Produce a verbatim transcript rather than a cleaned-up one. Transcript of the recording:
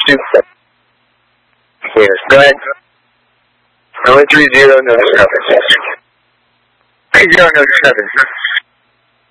two. Yes, go ahead. nine three zero, no discrepancy. three zero, no discrepancy.